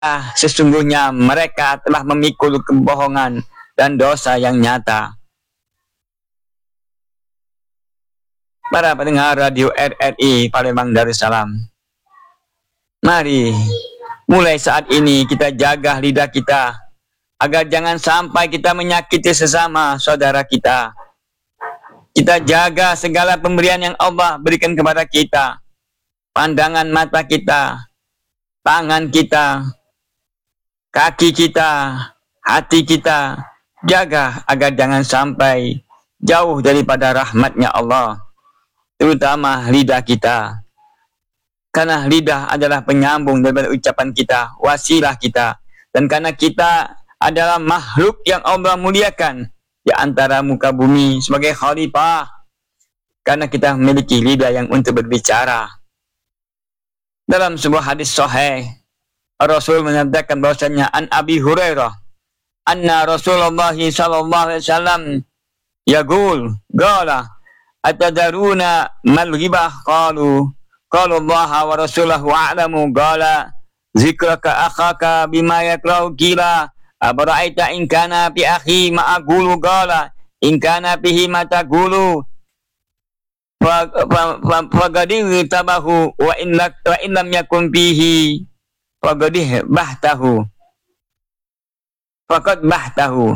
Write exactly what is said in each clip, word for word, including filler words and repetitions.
sesungguhnya mereka telah memikul kebohongan dan dosa yang nyata. Para pendengar radio R R I Palembang Darussalam, mari mulai saat ini kita jaga lidah kita agar jangan sampai kita menyakiti sesama saudara kita. Kita jaga segala pemberian yang Allah berikan kepada kita, pandangan mata kita, tangan kita, kaki kita, hati kita, jaga agar jangan sampai jauh daripada rahmatnya Allah, terutama lidah kita. Karena lidah adalah penyambung daripada ucapan kita, wasilah kita. Dan karena kita adalah makhluk yang Allah muliakan di antara muka bumi sebagai khalifah, karena kita memiliki lidah yang untuk berbicara. Dalam sebuah hadis sahih, Rasul menyatakan bahwasanya an Abi Hurairah anna Rasulullah sallallahu alaihi wasallam yaqul qala atadaruna mal ghibah qalu qala Allah wa rasuluhu a'lamu qala zikraka akhaka bima yakrahu qila abara'aita in kana fi akhi ma aqulu qala in kana fihi ma taqulu faqad tabahu wa in wa in lam yakun fihi faqad bahtahu faqad bahtahu.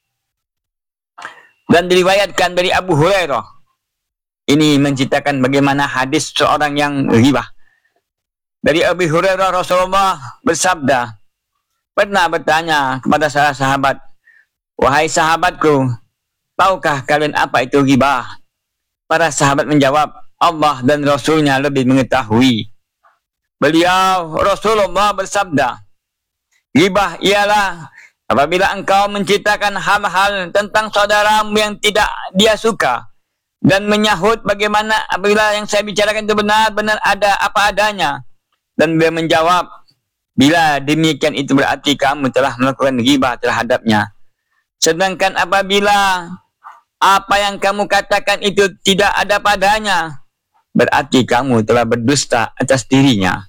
Dan diriwayatkan dari Abu Hurairah, ini menceritakan bagaimana hadis seorang yang ghibah. Dari Abu Hurairah, Rasulullah bersabda, pernah bertanya kepada salah sahabat, wahai sahabatku, tahukah kalian apa itu ghibah? Para sahabat menjawab, Allah dan Rasulnya lebih mengetahui. Beliau, Rasulullah bersabda, ghibah ialah apabila engkau menceritakan hal-hal tentang saudaramu yang tidak dia suka dan menyahut bagaimana apabila yang saya bicarakan itu benar-benar ada apa adanya. Dan beliau menjawab, bila demikian itu berarti kamu telah melakukan ghibah terhadapnya. Sedangkan apabila apa yang kamu katakan itu tidak ada padanya, berarti kamu telah berdusta atas dirinya.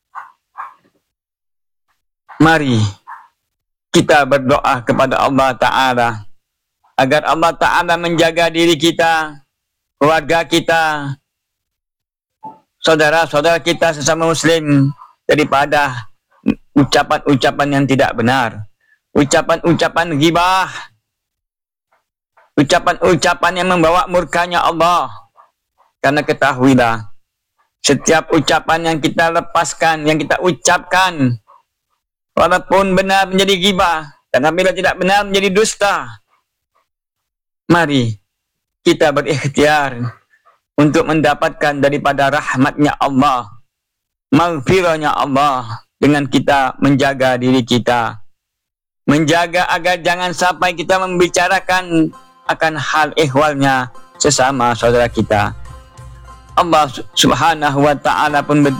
Mari kita berdoa kepada Allah Ta'ala agar Allah Ta'ala menjaga diri kita, keluarga kita, saudara-saudara kita sesama muslim daripada ucapan-ucapan yang tidak benar, ucapan-ucapan ghibah, ucapan-ucapan yang membawa murkanya Allah. Karena ketahuilah, setiap ucapan yang kita lepaskan, yang kita ucapkan, walaupun benar menjadi ghibah, dan apabila tidak benar menjadi dusta. Mari kita berikhtiar untuk mendapatkan daripada rahmatnya Allah, maghfirahnya Allah, dengan kita menjaga diri kita, menjaga agar jangan sampai kita membicarakan akan hal ihwalnya sesama saudara kita. Allah subhanahu wa ta'ala pun